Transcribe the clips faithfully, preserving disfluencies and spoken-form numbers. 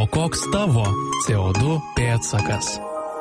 O koks tavo C O du pėdsakas?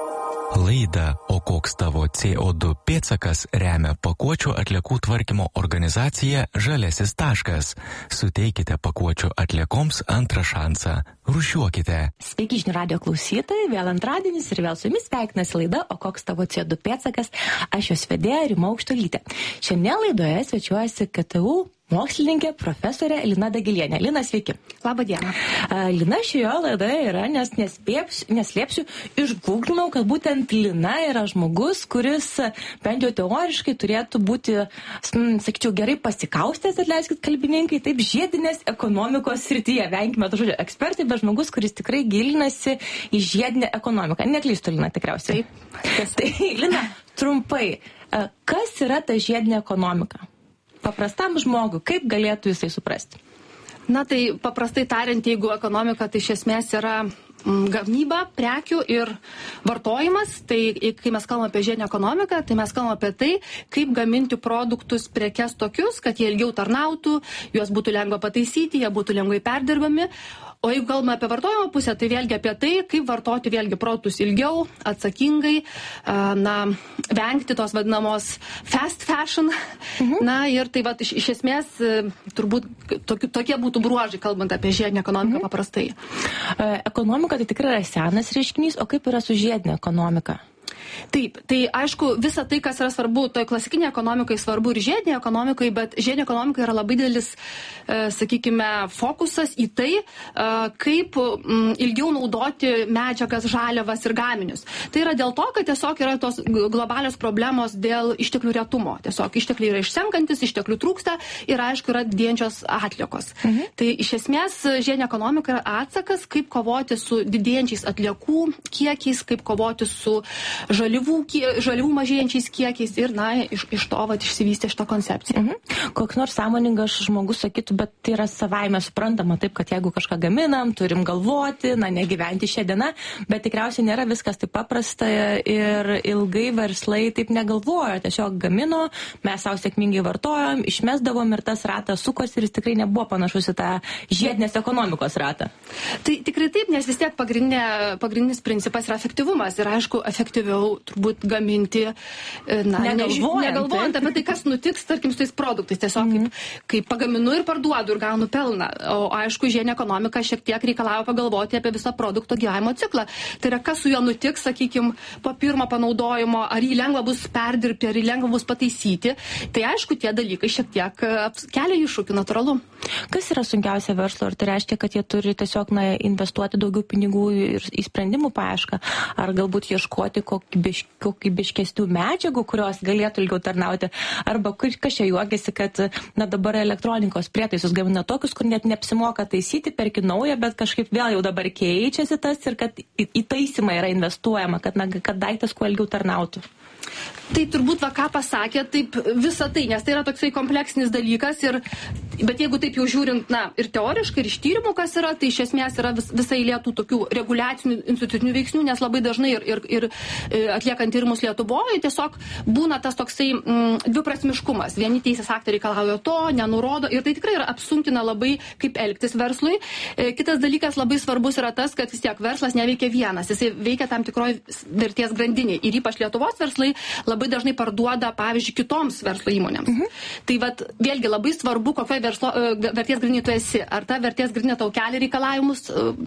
Laidą O koks tavo C O du pėdsakas remia pakuočių atliekų tvarkymo organizacija Žaliasis taškas. Suteikite pakuočių atliekoms antrą šansą. Rūšiuokite. Sveiki žinių radio klausytojai, vėl antradienis ir vėl su jumis sveikinasi laida O koks tavo C O du pėdsakas. Aš jos vedėja Rima Aukštuolytė. Šiandien laidoje svečiuojasi K T U mokslininkė profesorė Lina Dagilienė. Lina, sveiki. Labą dieną. Lina šioje laidoje yra, nes nespėpsiu, neslėpsiu, išgūglinau, kad būtent Lina yra žmogus, kuris bent jau teoriškai turėtų būti, sakyčiau, gerai pasikaustęs, atleiskit kalbininkai, taip žiedinės ekonomikos srityje. Venkime to žodžio ekspertai, bet žmogus, kuris tikrai gilinasi į žiedinę ekonomiką. Neklystu, Lina, tikriausiai. Taip. Tai, Lina, trumpai, kas yra ta žiedinė ekonomika? Paprastam žmogui, kaip galėtų jisai suprasti? Na tai paprastai tariant, jeigu ekonomika tai iš esmės yra mm, gamyba, prekių ir vartojimas, tai kai mes kalbame apie žiedinę ekonomiką, tai mes kalbame apie tai, kaip gaminti produktus, prekes tokius, kad jie ilgiau tarnautų, juos būtų lengva pataisyti, jie būtų lengvai perdirbami. O jeigu kalbame apie vartojimo pusę, tai vėlgi apie tai, kaip vartoti vėlgi produktus ilgiau, atsakingai, na, vengti tos vadinamos fast fashion. Mhm. Na ir tai va, iš, iš esmės turbūt tokie, tokie būtų bruožai, kalbant apie žiedinę ekonomiką mhm. paprastai. Ekonomika tai tikrai yra senas reiškinys, o kaip yra su žiedinė ekonomika? Taip, tai aišku, visa tai, kas yra svarbu, toj klasikinė ekonomikai svarbu ir žiedinė ekonomikai, bet žiedinė ekonomika yra labai didelis, e, sakykime, fokusas į tai, e, kaip m, ilgiau naudoti medžiagas, žaliavas ir gaminius. Tai yra dėl to, kad tiesiog yra tos globalios problemos dėl išteklių retumo. Tiesiog ištekliai yra išsenkantis, išteklių trūksta ir aišku yra didėjančios atliekos. Mhm. Tai iš esmės žiedinė ekonomika yra atsakas, kaip kovoti su didėjančiais atliekų kiekiais, kaip kovoti su žaliavų, žaliavų mažėjančiais kiekiais ir, na, iš, iš to vat, išsivystė šitą koncepciją. Mhm. Koks nors sąmoningas žmogus sakytų, bet tai yra savaime suprantama taip, kad jeigu kažką gaminam, turim galvoti, na, negyventi šią dieną, bet tikriausiai nėra viskas taip paprasta ir ilgai verslai taip negalvojo. Tiesiog gamino, mes savo sėkmingai vartojom, išmesdavom ir tas ratas sukosi ir jis tikrai nebuvo panašus į tą žiedinės ekonomikos ratą. Tai tikrai taip, nes vis tiek pagrindinė, pagrindinis principas yra efektyvumas ir, aišku, efektyviau turbūt gaminti, na, negalvojant, negalvojant apie tai, kas nutiks, tarkim, su tais produktais. Tiesiog mm-hmm. kaip, kaip pagaminu ir parduodu ir gaunu pelną. O aišku, žiedinė ekonomika šiek tiek reikalauja pagalvoti apie visą produkto gyvavimo ciklą. Tai yra, kas su juo nutiks, sakykime, po pirmo panaudojimo, ar jį lengva bus perdirbti, ar jį lengva bus pataisyti. Tai aišku, tie dalykai šiek tiek kelia iššūkių, natūralu. Kas yra sunkiausia verslo? Ar tai reiškia, kad jie turi tiesiog, na, investuoti daugiau pinigų ir į sprendimų paiešką? Ar galbūt ieškoti kokį kokybiškesnių medžiagų, kurios galėtų ilgiau tarnauti, arba kas čia juokiasi, kad na, dabar elektronikos prietaisus gamina tokius, kur net neapsimoka taisyti, perki naują, bet kažkaip vėl jau dabar keičiasi tas ir kad į, į taisymą yra investuojama, kad, na, kad daiktas kuo ilgiau tarnautų. Tai turbūt, va, ką pasakė, taip visą tai, nes tai yra toksai kompleksinis dalykas, ir, bet jeigu taip jau žiūrint, na, ir teoriškai, ir iš tyrimų, kas yra, tai iš esmės yra vis, visai lietų tokių reguliacinių institucinių veiksnių, nes labai dažnai ir, ir, ir atliekant tyrimus Lietuvoje, tiesiog būna tas toksai mm, dviprasmiškumas. Vieni teisės aktai reikalauja to, nenurodo, ir tai tikrai yra apsuntina labai, kaip elgtis verslui. E, kitas dalykas labai svarbus yra tas, kad vis tiek verslas neveikia vienas, jisai veikia tam tikroj vertės grandinėje, ir ypač Lietuvos verslai labai dažnai parduoda, pavyzdžiui, kitoms verslo įmonėms. Mhm. Tai vat, vėlgi labai svarbu, kokioje verslo, vertės grandinėje tu esi. Ar ta vertės grandinė tau kelia reikalavimus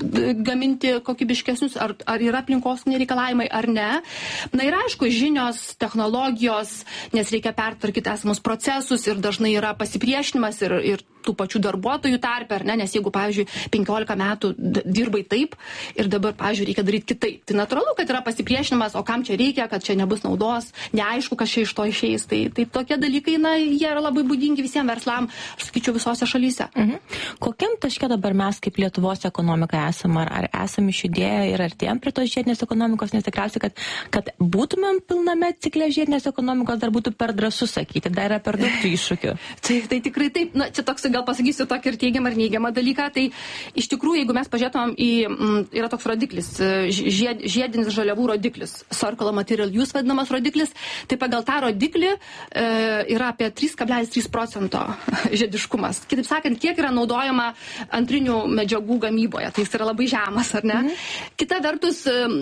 gaminti kokybiškesnius, ar, ar yra aplinkosauginiai reikalavimai, ar ne. Na ir aišku, žinios, technologijos, nes reikia pertvarkyti esamus procesus ir dažnai yra pasipriešinimas ir, ir tų pačių darbuotojų tarpe, ar ne, nes jeigu, pavyzdžiui, penkiolika metų dirbai taip ir dabar, pavyzdžiui, reikia daryti kitaip. Tai natūralu, kad yra pasipriešinimas, o kam čia reikia, kad čia nebus naudos, neaišku, kas čia iš to išeis. Tai, tai tokie dalykai, na, jie yra labai būdingi visiems verslam, aš sakyčiau, visose šalyse. Mhm. Kokiam taške dabar mes kaip Lietuvos ekonomika esame, ar, ar esame išjudėję ir artėjom prie tos žiedinės ekonomikos, nes tikriausiai, kad, kad būtumėm pilname cikle žiedinės ekonomikos, dar būtų per drąsu sakyti, dar yra per daug tų iššūkių. tai, tai tikrai taip, na, čia toks gal pasakysiu tokį ir teigiamą ir neigiamą dalyką. Tai iš tikrųjų, jeigu mes pažiūrėtumėm į, m, yra toks rodiklis, žied, žiedinis žaliavų rodiklis, Circular Material Use vadinamas rodiklis, tai pagal tą rodiklį e, yra apie trys kablelis trys procento žiediškumas. Kitaip sakant, kiek yra naudojama antrinių medžiagų gamyboje, tai jis yra labai žemas, ar ne? Mhm. Kita vertus,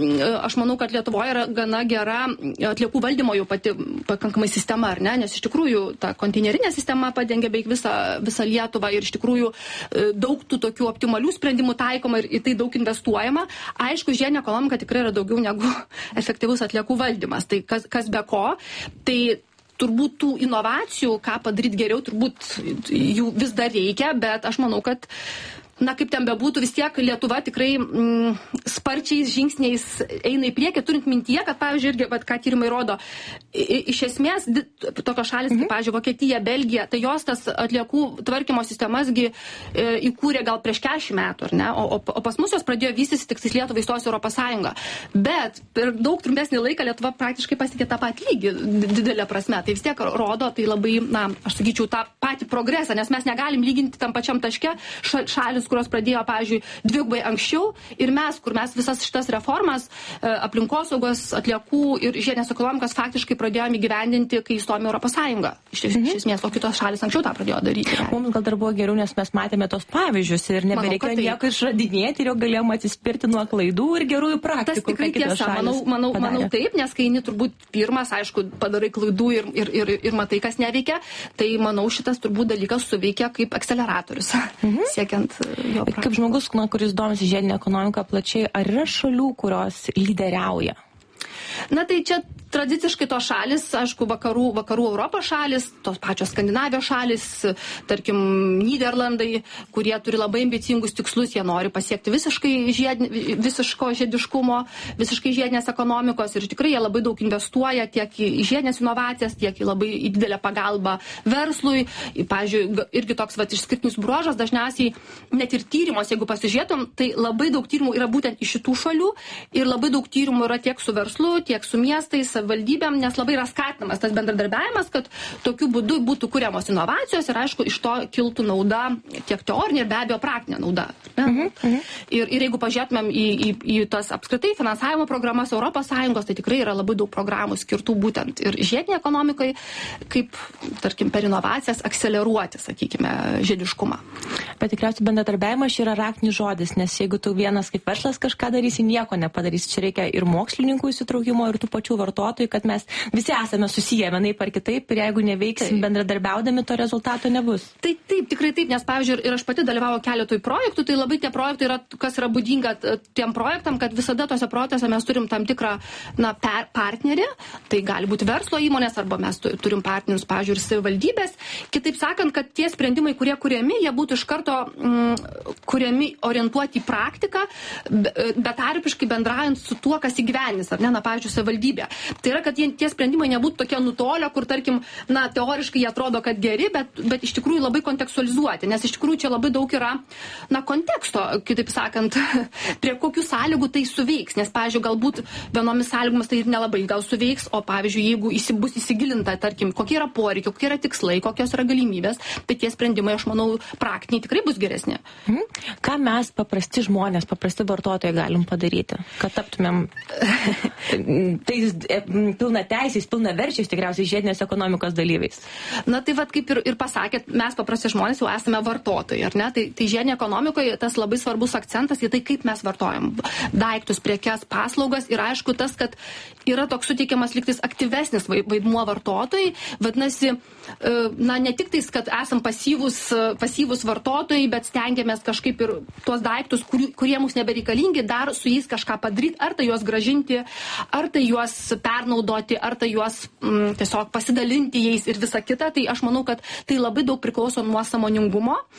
aš manau, kad Lietuvoje yra gana gera atliekų valdymo jau pati pakankamai sistema, ar ne? Nes iš tikrųjų ta konteinerinė sistema padengia beveik visą, visą Lietuvą ir iš tikrųjų daug tų tokių optimalių sprendimų taikoma ir į tai daug investuojama. Aišku, žiedinė ekonomika tikrai yra daugiau negu efektyvus atliekų valdymas. Tai kas, kas be ko, tai turbūt tų inovacijų, ką padaryti geriau, turbūt jų vis dar reikia, bet aš manau, kad na, kaip ten bebūtų, vis tiek Lietuva tikrai mm, sparčiais žingsniais eina į priekį, turint mintyje, kad, pavyzdžiui, irgi, vat, ką tyrimai rodo, i, iš esmės, di, tokios šalis, mm-hmm. kaip, pavyzdžiui, Vokietija, Belgija, tai jos tas atliekų tvarkymo sistemasgi e, įkūrė gal prieš keturiasdešimt metų, ar ne? O, o, o pas mus jos pradėjo vystytis tik Lietuvai įstojus Europos Sąjungą. Bet per daug trumpesnį laiką Lietuva praktiškai pasiekė tą patį lygį, didelę prasme. Tai vis tiek rodo, tai labai, na, aš sakyčiau, tą patį progresą, nes mes negalim lyginti tam pačiam taške šalis, kurios pradėjo, pavyzdžiui, dvigubai anksčiau ir mes, kur mes visas šitas reformas, aplinkosaugos, atliekų ir žiedinės ekonomikos faktiškai pradėjome įgyvendinti, kai įstojome Europos Sąjungą. Iš, mhm. iš esmės, o kitos šalis anksčiau tą pradėjo daryti. Mums gal dar buvo geriau, nes mes matėme tos pavyzdžius ir nebereikėjo nieko išradinėti ir jau galėjome atsispirti nuo klaidų ir gerųjų praktikų. Tas tikrai tiesa, manau, manau, manau taip, nes kai eini turbūt pirmas, aišku, padarai klaidų ir, ir, ir, ir matai, kas neveikia, tai manau šitas turbūt dalykas suveikia kaip akceleratorius, mhm. siekiant jo. Kaip žmogus, na, kuris domisi žiedinę ekonomiką plačiai, ar yra šalių, kurios lyderiauja? Na tai čia tradiciškai tos šalis, aišku, vakarų, vakarų Europos šalis, tos pačios Skandinavijos šalis, tarkim, Nyderlandai, kurie turi labai ambicingus tikslus, jie nori pasiekti visiškai žied, visiško žiediškumo, visiškai žiedinės ekonomikos ir tikrai jie labai daug investuoja tiek į žiedinės inovacijas, tiek į labai į didelę pagalbą verslui. Pavyzdžiui, irgi toks vat, išskirtinis bruožas, dažniausiai net ir tyrimos, jeigu pasižiūrėtum, tai labai daug tyrimų yra būtent iš šitų šalių ir labai daug tyrimų yra tiek su verslu, tiek su miestais, valdybėm, nes labai yra skatinamas tas bendradarbiavimas, kad tokiu būdu būtų kuriamos inovacijos ir, aišku, iš to kiltų nauda tiek teorinė ir be abejo praktinė nauda. Mhm, mhm. Ir, ir jeigu pažiūrėtumėm į, į, į tas apskritai finansavimo programas Europos Sąjungos, tai tikrai yra labai daug programų skirtų būtent ir žiedinė ekonomikai, kaip, tarkim, per inovacijas akceleruoti, sakykime, žiediškumą. Bet tikriausiai bendradarbiavimas čia yra raktinis žodis, nes jeigu tu vienas kaip verslas kažką darysi, nieko nepadarysi. Čia reikia ir mokslininkų įsitraukimo, ir tų pačių vartotojų, kad mes visi esame susiję vienaip ar kitaip ir jeigu neveiksim bendradarbiaudami, to rezultato nebus. Tai taip, tikrai taip, nes pavyzdžiui, ir aš pati dalyvauju keletui projektų, tai labai tie projektai yra, kas yra būdinga tiem projektam, kad visada tose projektuose mes turim tam tikrą, na, per, partnerį, tai gali būti verslo įmonės, arba mes turim partnerius, pavyzdžiui, ir savivaldybės. Kitaip sakant, kad tie sprendimai, kurie kuriami, jie būtų iš karto mm, kuriami orientuoti į praktiką, betarpiškai bendraujant su tuo, kas įgyvendins, ar ne, na, pavyzdžiui, savivaldybė. Tai yra, kad jie, tie sprendimai nebūtų tokie nutolę, kur, tarkim, na, teoriškai jie atrodo, kad geri, bet, bet iš tikrųjų labai kontekstualizuoti, nes iš tikrųjų čia labai daug yra, na, konteksto, kitaip sakant, prie kokių sąlygų tai suveiks, nes, pavyzdžiui, galbūt vienomis sąlygomis tai ir nelabai gal suveiks, o, pavyzdžiui, jeigu įsi, bus įsigilinta, tarkim, kokie yra poreikiai, kokie yra tikslai, kokios yra galimybės, tai tie sprendimai, aš manau, praktiniai tikrai bus geresni. Hmm. Ką mes, paprasti žmonės, paprasti vartotojai galim padaryti, kad taptumėm tais pilna teisiais, pilna verčiais tikriausiai žiedinės ekonomikos dalyviais? Na tai vat kaip ir, ir pasakėt, mes paprasti žmonės jau esame vartotojai, ar ne? Tai, tai žiedinė ekonomikoje tas labai svarbus akcentas į tai, kaip mes vartojam daiktus, prekes, paslaugas ir aišku tas, kad yra toks suteikiamas lygtis aktyvesnis vaidmuo vartotojai, vadinasi, na ne tik tais, kad esam pasyvus, pasyvus vartotojai, bet stengiamės kažkaip ir tuos daiktus, kur, kurie mums nebereikalingi, dar su jais kažką padaryti, ar tai juos gražinti, ar tai juos pernaudoti, ar tai juos mm, tiesiog pasidalinti jais ir visa kita. Tai aš manau, kad tai labai daug priklauso nuo sąmoningumo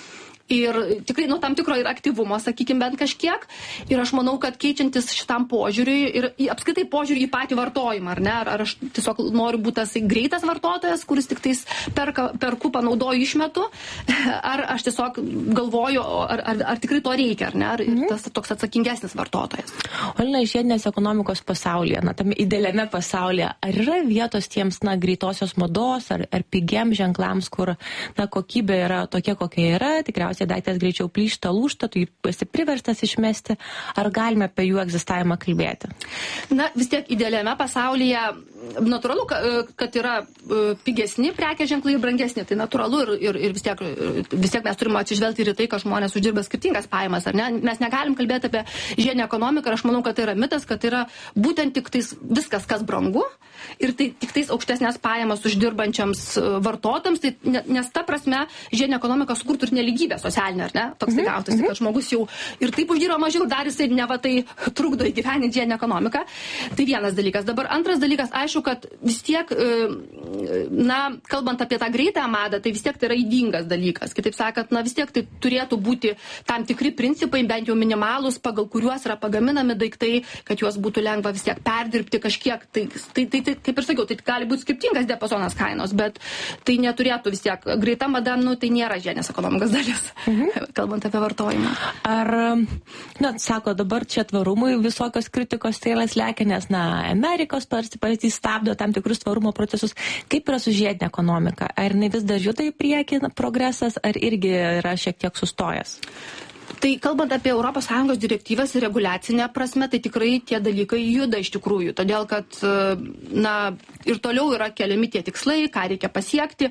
Ir tikrai, nu, tam tikro ir aktyvumo, sakykime, bent kažkiek. Ir aš manau, kad keičiantis šitam požiūriui ir apskritai požiūrį į patį vartojimą, ar ne? Ar, ar aš tiesiog noriu būti tas greitas vartotojas, kuris tik tais perka, perku, panaudoju, išmetu, ar aš tiesiog galvoju, ar, ar, ar tikrai to reikia, ar ne? Ar mm. tas toks atsakingesnis vartotojas. Olina, žiedinės ekonomikos pasaulyje, na, tam idealiame pasaulyje, ar yra vietos tiems, na, greitosios mados, ar, ar pigiems ženklams, kur, na, kokybė yra tokia, kokia yra, tikriausiai daiktas greičiau plyšta, lūžta, tu esi priverstas išmesti, ar galime apie jų egzistavimą kalbėti? Na, vis tiek idealiame pasaulyje natūralu, kad yra pigesni prekės ženklai ir brangesni, tai natūralu ir, ir, ir vis, tiek, vis tiek mes turime atsižvelgti ir į tai, kad žmonės uždirba skirtingas pajamas, ar ne? Mes negalim kalbėti apie žiedinę ekonomiką ir aš manau, kad tai yra mitas, kad tai yra būtent tik tais viskas, kas brangu ir tai tik tais aukštesnės pajamas uždirbančiams vartotams, tai, nes ta prasme žiedinė ekonomika sukurtų ir neligybę socialinę, ar ne? Toks tai gautųsi, kad žmogus jau ir taip uždirba mažiau, dar jisai neva tai trukdo įgyveninti žiedinę ekonomiką. Tai vienas dalykas. Dabar antras dalykas, aišku, kad vis tiek, na, kalbant apie tą greitą madą, tai vis tiek tai yra ydingas dalykas. Kitaip sakant, na, vis tiek tai turėtų būti tam tikri principai, bent jau minimalūs, pagal kuriuos yra pagaminami daiktai, kad juos būtų lengva vis tiek perdirbti kažkiek. Tai, tai, tai, tai kaip ir sakiau, tai gali būti skirtingas diapazonas kainos, bet tai neturėtų vis tiek. Greita mada, nu, tai nėra žiedinės ekonomikos dalis, mhm. kalbant apie vartojimą. Ar, na, sako, dabar čia tvarumui visokios kritikos strėlės lekia, nes, na, Amerikos pavyzdys stabdo tam tikrus tvarumo procesus. Kaip yra su žiedinė ekonomika? Ar jinai vis dar juda į priekį progresas, ar irgi yra šiek tiek sustojęs? Tai kalbant apie Europos Sąjungos direktyvas ir reguliacinę prasme, tai tikrai tie dalykai juda iš tikrųjų, todėl kad, na, ir toliau yra keliami tie tikslai, ką reikia pasiekti,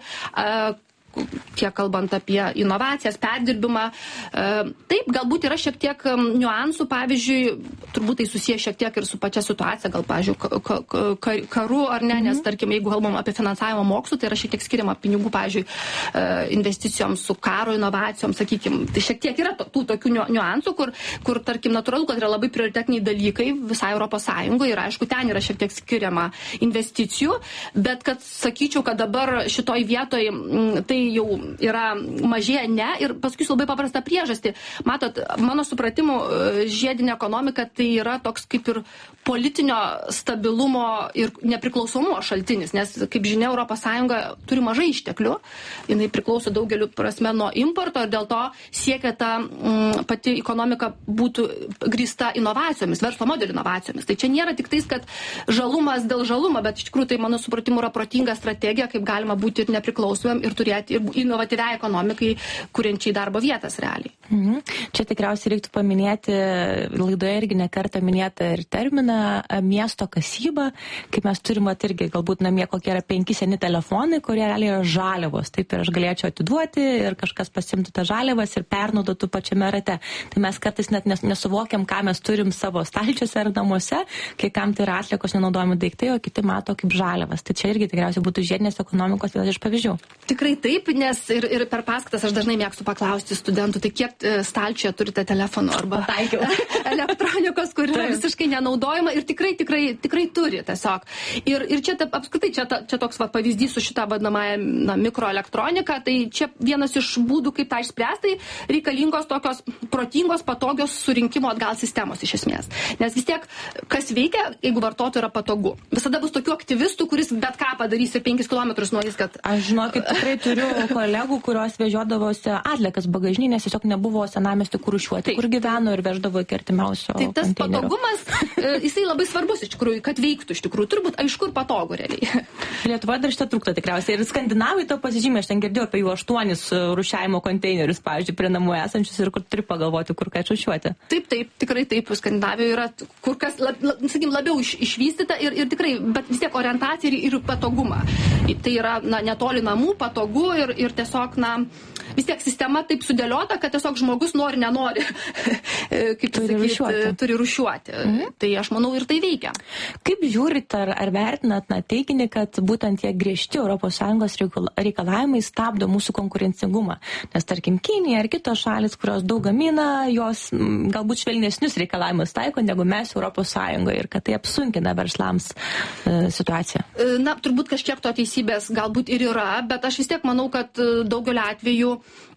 tiek kalbant apie inovacijas, perdirbimą. Taip, galbūt yra šiek tiek niuansų, pavyzdžiui, turbūt tai susiję šiek tiek ir su pačia situacija, gal, pavyzdžiui, karu ar ne, nes, tarkim, jeigu kalbam apie finansavimą mokslų, tai yra šiek tiek skiriama pinigų, pavyzdžiui, investicijoms su karo inovacijoms, sakykime, tai šiek tiek yra tų tokių niuansų, kur, kur, tarkim, natūralu, kad yra labai prioritetiniai dalykai visai Europos Sąjungoje ir, aišku, ten yra šiek tiek skiriama investicijų, bet kad sakyčiau, kad dabar šitoj vietoj tai jau yra mažėja, ne, ir paskui labai paprastą priežastį. Matot, mano supratimu, žiedinė ekonomika tai yra toks kaip ir politinio stabilumo ir nepriklausomumo šaltinis, nes, kaip žinia, Europos Sąjunga turi mažai išteklių, jinai priklauso daugeliu prasme nuo importo ir dėl to siekia ta m, pati ekonomika būtų grįsta inovacijomis, verslo modelių inovacijomis. Tai čia nėra tik tais, kad žalumas dėl žalumo, bet iš tikrųjų tai, mano supratimu, yra protinga strategija, kaip galima būti ir nepriklausomam ir turėti ir inovatyviai ekonomikai, kuriančiai darbo vietas realiai. Mhm. Čia tikriausiai reiktų paminėti, laidoje irgi nekartą minėtą ir terminą miesto kasyba, kaip mes turime irgi galbūt namie kokie yra penki seni telefonai, kurie realiai yra žaliavos. Taip ir aš galėčiau atiduoti ir kažkas pasimtų tą žaliavas ir pernaudotų pačiame rate. Tai mes kartais net nesuvokiam, ką mes turim savo stalčiuose ar namuose, kai kam tai yra atliekos nenaudojami daiktai, o kiti mato kaip žaliavas. Tai čia irgi tikriausiai būtų žiedinės ekonomikos vienas iš pavyzdžių. Tikrai taip, nes ir, ir per paskaitas aš dažnai mėgstu paklausti studentų, tai kiek stalčiuje turite telefonų arba elektronikos, kur yra visiškai nenaudojama ir tikrai, tikrai, tikrai turi tiesiog. Ir, ir čia ta, apskritai čia, ta, čia toks va, pavyzdys su šitą vadinamąją na, mikroelektroniką, tai čia vienas iš būdų, kaip tą išspręsti, reikalingos tokios protingos, patogios surinkimo atgal sistemos iš esmės. Nes vis tiek, kas veikia, jeigu vartotojui yra patogu. Visada bus tokių aktyvistų, kuris bet ką padarys ir penkis kilometrus nuo jis, kad... Aš žinokit, tikrai turiu kolegų, kurios vežiodavosi atliekas bagažinį, nes tiesiog nebuvo senamiestį kur rūšiuoti, kur gyveno ir veždavo iki artimiausio tai tas patogumas, jisai labai svarbus iš tikrųjų, kad veiktų iš tikrųjų. Turbūt aišku ir patogu realiai. Lietuvoje dar šitą trūksta tikriausiai. Ir skandinavai to pasižymė, aš ten girdėjau apie jų aštuonis rūšiavimo konteinerius, pavyzdžiui, prie namų esančius ir kur turi pagalvoti, kur ką rūšiuoti. Taip, taip, tikrai taip. Skandinavijoje yra kur kas, lab, lab, sakykim, labiau iš, išvystyta ir, ir tikrai, bet vis tiek orientacija ir, ir patogumą. Tai yra, na, netoli namų, patogu ir, ir tiesiog, na, vis tiek sistema taip sudėliota, kad tiesiog žmogus nori, nenori, kaip turi sakyti, rūšiuoti. Turi rūšiuoti. Mhm. Tai aš manau ir tai veikia. Kaip žiūrit ar, ar vertinat na, teiginį, kad būtent tie griežti Europos Sąjungos reikalavimai stabdo mūsų konkurencingumą? Nes tarkim Kinija ar kitos šalis, kurios daug gamina, jos m, galbūt švelnesnius reikalavimus taiko negu mes Europos Sąjungoje ir kad tai apsunkina verslams e, situaciją. Na, turbūt kažkiek to teisybės galbūt ir yra, bet aš vis tiek manau, kad daugeliu atveju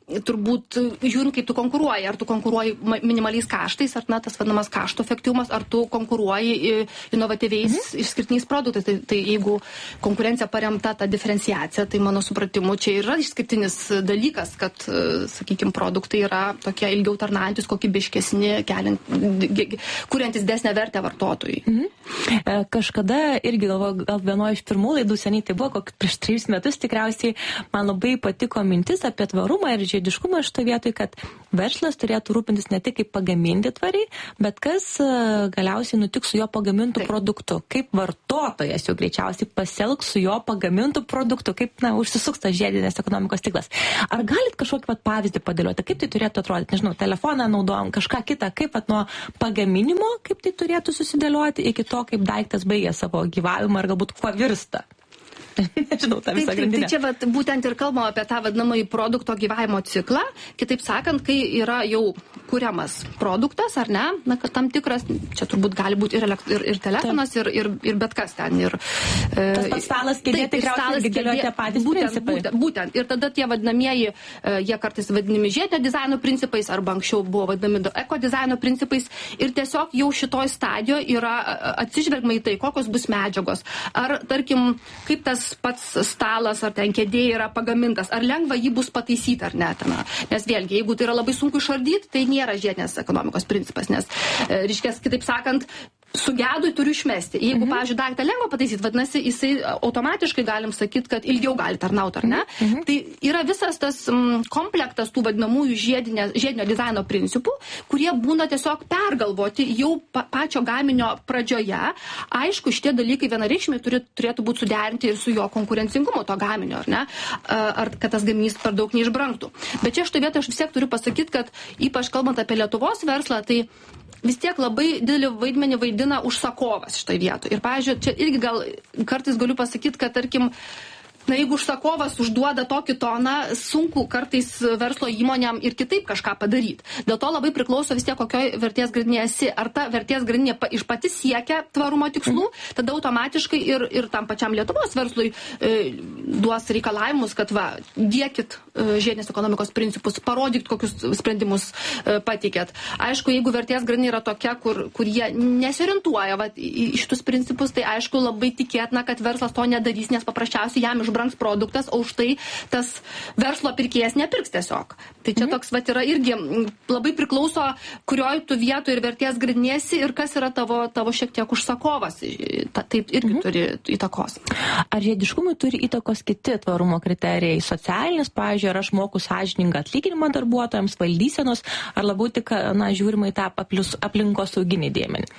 turbūt žiūrint, kaip tu konkuruoji. Ar tu konkuruoji minimaliais kaštais, ar na, tas vadinamas kaštų efektyvumas, ar tu konkuruoji inovatyviais mhm. išskirtiniais produktais. Tai, tai jeigu konkurencija paremta ta diferenciacija, tai mano supratimu čia yra išskirtinis dalykas, kad, sakykime, produktai yra tokie ilgiau tarnaujantis, kokybiškesni, keliant, kuriantis desnę vertę vartotojui. Mhm. Kažkada irgi galvoju, gal vienoje iš pirmų laidų seniai, tai buvo kokius prieš trejus metus, tikriausiai man labai patiko mintis apie tvarumą ir žiediškumą šito vietoj, kad verslas turėtų rūpintis ne tik kaip pagaminti tvariai, bet kas galiausiai nutiks su jo pagamintų Taip. produktu. Kaip vartotojas jau greičiausiai pasielgs su jo pagamintų produktu, kaip na, užsisuks tas žiedinės ekonomikos tiklas. Ar galit kažkokį vat, pavyzdį padėlioti, kaip tai turėtų atrodyti? Nežinau, telefoną naudojam, kažką kitą, kaip vat, nuo pagaminimo, kaip tai turėtų susidėlioti, iki to, kaip daiktas baigia savo gyvavimą ir galbūt kuo virsta. Nežinau, tą visą grandinę. Tai čia vat, būtent ir kalbama apie tą vadinamąjį produkto gyvavimo ciklą. Kitaip sakant, kai yra jau kuriamas produktas, ar ne, na, kad tam tikras, čia turbūt gali būti ir, ir, ir telefonas, ir, ir, ir bet kas ten. Ir, Tas pats stalas kėdė tikriausiai galioja tie patys būtent, principai. Būtent, būtent. Ir tada tie vadinamieji, jie kartais vadinami žiedinio dizaino principais, arba anksčiau buvo vadinami eko dizaino principais. Ir tiesiog jau šitoj stadijoje yra atsižvelgma į tai, kokios bus medžiagos. Ar, tarkim, kaip tas pats stalas ar ten kėdė yra pagamintas, ar lengva jį bus pataisyti ar ne. Ten. Nes vėlgi, jeigu tai yra labai sunku išardyti, tai nėra žiedinės ekonomikos principas, nes, reiškia, kitaip sakant, sugedui turiu išmesti. Jeigu, mhm. pavyzdžiui, daiktą lengva pataisyti, vadinasi, jisai automatiškai galim sakyti, kad ilgiau gali tarnauti, ar ne? Mhm. Tai yra visas tas m, komplektas tų vadinamųjų žiedinė, žiedinio dizaino principų, kurie būna tiesiog pergalvoti jau pa, pačio gaminio pradžioje. Aišku, šitie dalykai vienareikšmiai turi, turėtų būti suderinti ir su jo konkurencingumu to gaminio, ar ne? Ar kad tas gaminys per daug neišbrangtų. Bet čia štai vietoj aš vis tiek turiu pasakyti, kad ypač kalbant apie Lietuvos verslą, tai vis tiek labai didelį vaidmenį vaidina užsakovas šitoj vietoj. Ir, pavyzdžiui, čia irgi gal kartais galiu pasakyti, kad, tarkim, na, jeigu užsakovas užduoda tokį toną, sunku kartais verslo įmonėm ir kitaip kažką padaryti. Dėl to labai priklauso vis tiek, kokioj vertės grandinėje esi. Ar ta vertės grandinė pa, iš pati siekia tvarumo tikslų, mm. tada automatiškai ir, ir tam pačiam Lietuvos verslui e, duos reikalavimus, kad va, diekit e, žiedinės ekonomikos principus, parodyk, kokius sprendimus e, patikėt. Aišku, jeigu vertės grandinė yra tokia, kur, kur jie nesiorientuoja va, į, į šitus principus, tai aišku, labai tikėtina, kad verslas to nedarys, nes paprasčiausiai jam iš brangs produktas, o už tai tas verslo pirkėjas nepirks tiesiog. Tai čia mhm. toks, vat, yra irgi labai priklauso, kurioj tu vietoj ir vertės grindinėsi ir kas yra tavo, tavo šiek tiek užsakovas. Ta, taip irgi mhm. turi įtakos. Ar žiediškumui turi įtakos kiti tvarumo kriterijai? Socialinis, pavyzdžiui, ar aš moku sąžiningą atlyginimą darbuotojams, valdysenos, ar labiau tik, na, žiūrima į tą aplinkos sauginį dėmenį?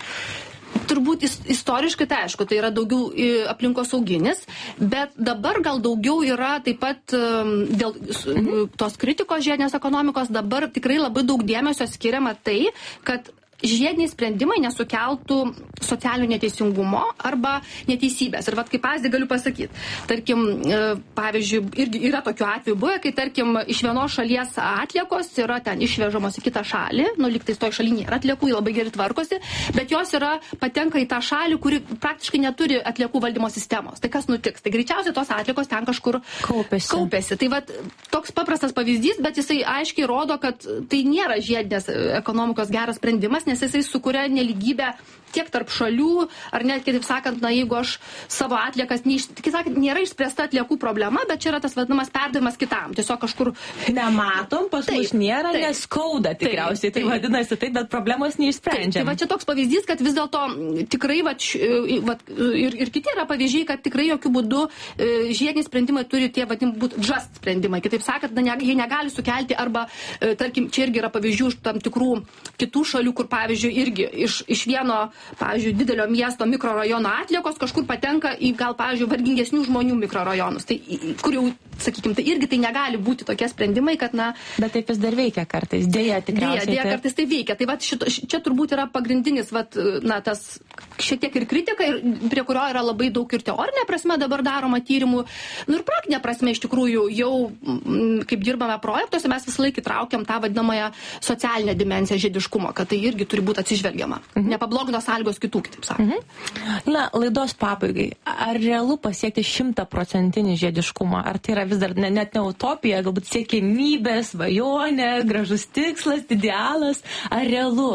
Turbūt istoriškai, tai aišku, tai yra daugiau aplinkosauginis, bet dabar gal daugiau yra taip pat dėl mhm. tos kritikos žiedinės ekonomikos, dabar tikrai labai daug dėmesio skiriama tai, kad žiediniai sprendimai nesukeltų socialinio neteisingumo arba neteisybės. Ir vat kaip pavyzdį galiu pasakyti. Tarkim, pavyzdžiui, irgi yra tokių atvejų buvę, kai tarkim iš vienos šalies atliekos yra ten išvežamos į kitą šalį, nu lygtais toj šaly nėra atliekų, jie labai gerai tvarkosi, bet jos yra patenka į tą šalį, kuri praktiškai neturi atliekų valdymo sistemos. Tai kas nutiks? Tai greičiausiai tos atliekos ten kažkur kaupėsi. kaupėsi. Tai vat toks paprastas pavyzdys, bet jisai aiškiai rodo, kad tai nėra žiedinės ekonomikos geras sprendimas, nes jisai sukuria neligybę tiek tarp šalių, ar net, kitaip sakant, na, jeigu aš savo atliekas, neiš, kitaip sakant, nėra išspręsta atliekų problema, bet čia yra tas vadinamas perdavimas kitam. Tiesiog kažkur nematom, pas taip, mus nėra, taip, nes skauda tikriausiai, tai vadinasi taip, bet problemos neišsprendžiam. Tai va čia toks pavyzdys, kad vis dėlto tikrai va, va, ir, ir kiti yra pavyzdžiai, kad tikrai jokių būdų žiediniai sprendimai turi tie vadinami būti just sprendimai. Kitaip sakant, na, jie negali sukelti arba, tarkim, čia irgi yra pavyzdžių iš tam tikrų kitų šalių, kur, pavyzdžiui, irgi iš, iš vieno pavyzdžiui, didelio miesto mikrorajono atliekos kažkur patenka į gal, pavyzdžiui, vargingesnių žmonių mikrorajonus. Tai, kur jau, sakykime, tai irgi tai negali būti tokie sprendimai, kad, na... Bet taip vis dar veikia kartais, dėja tikriausiai. Dėja, dėja kartais tai veikia. Tai vat, šito, čia turbūt yra pagrindinis, vat, na, tas šiek tiek ir kritika, ir prie kurio yra labai daug ir teorinė prasme dabar daroma tyrimų. Nu ir praktinė prasme, iš tikrųjų, jau, kaip dirbame projektuose, mes visą laiką įtraukiam tą vadinamąją socialinę dimensiją žiediškumo, kad tai irgi turi būti atsižvelgiama. Mhm. Nepablogino sąlygos kitų, kitaip sakant. Mhm. Na, laidos pabaigai. Ar realu pasiekti šimtaprocentinį žiediškumą? Ar tai yra vis dar ne, net ne utopija, galbūt siekimybė, svajonė, gražus tikslas, idealas? Ar realu?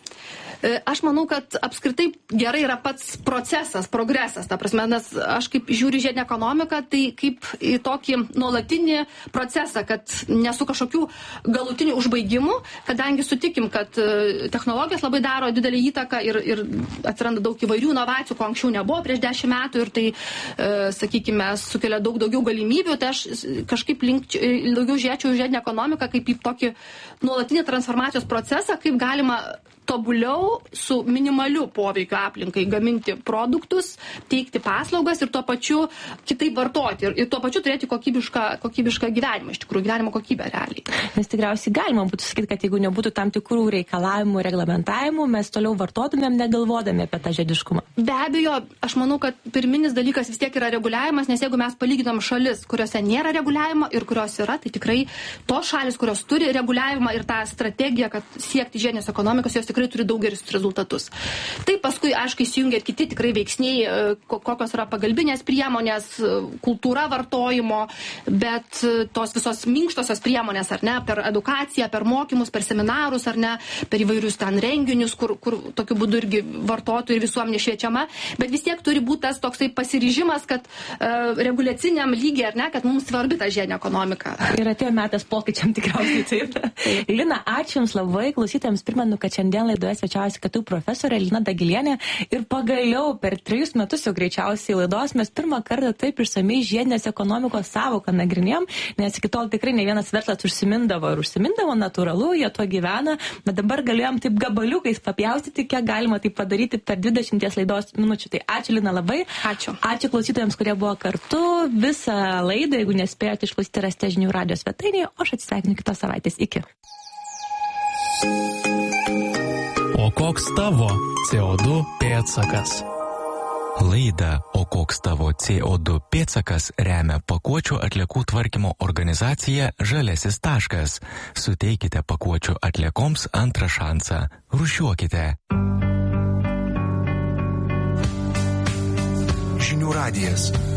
Aš manau, kad apskritai gerai yra pats procesas, progresas. Ta prasme, nes aš kaip žiūriu žiedinę ekonomiką, tai kaip į tokį nuolatinį procesą, kad nesu kažkokių galutinių užbaigimų, kadangi sutikim, kad technologijos labai daro didelį įtaką ir, ir atsiranda daug įvairių inovacijų, ko anksčiau nebuvo prieš dešimt metų ir tai, sakykime, sukelia daug daugiau galimybių, tai aš kažkaip link, daugiau žiūrėčiau žiedinę ekonomiką kaip į tokį nuolatinį transformacijos procesą, kaip galima tobuliau su minimaliu poveikiu aplinkai gaminti produktus, teikti paslaugas ir tuo pačiu kitaip vartoti ir, ir tuo pačiu turėti kokybišką, kokybišką gyvenimą, iš tikrųjų gyvenimo kokybę realiai. Nes tikriausiai galima būtų sakyti, kad jeigu nebūtų tam tikrų reikalavimų, reglamentavimų, mes toliau vartotumėm negalvodami apie tą žiediškumą. Be abejo, aš manau, kad pirminis dalykas vis tiek yra reguliavimas, nes jeigu mes palyginam šalis, kuriuose nėra reguliavimo ir kurios yra, tai tikrai tos šalis, kurios turi reguliavimą ir tą strategiją, kad siekti žiedinės ekonomikos, jos tikrai turi daug gerus rezultatus. Tai paskui, aišku, įsijungia ir kiti tikrai veiksniai, kokios yra pagalbinės priemonės, kultūra vartojimo, bet tos visos minkštosios priemonės, ar ne, per edukaciją, per mokymus, per seminarus, ar ne, per įvairius ten renginius, kur, kur tokiu būdu irgi vartotojų ir visuomenė šviečiama, bet vis tiek turi būti tas toksai pasiryžimas, kad uh, reguliaciniam lygiai, ar ne, kad mums svarbi ta žiedinė ekonomika. Ir atėjo metas pokyčiam tikriausiai taip. Lina, ačiū Jums labai, klausytojams primenu, kad šiandien laidoje svečiavosi K T U profesorė Lina Dagilienė ir pagaliau per trejus metus jau greičiausiai laidos mes pirmą kartą taip išsamiai žiedinės ekonomikos sąvoką nagrinėjom, nes iki tol tikrai ne vienas verslas užsimindavo ir užsimindavo, natūralu, jie tuo gyvena, bet dabar galėjom taip gabaliukais papjaustyti, kiek galima tai padaryti per dvidešimties laidos minučių. Tai ačiū Lina labai. Ačiū. Ačiū klausytojams, kurie buvo kartu. Visą laidą, jeigu nespėjote išklausyti, rasite žinių radijos svetainėje, o aš atsisveikinu kitos savaitės. Iki. O koks tavo C O du pėdsakas? Laida O koks tavo C O du pėdsakas remia pakuočių atliekų tvarkymo organizacija Žalesis taškas. Suteikite pakuočių atliekoms antrą šansą. Rūšiuokite. Žinių radijas.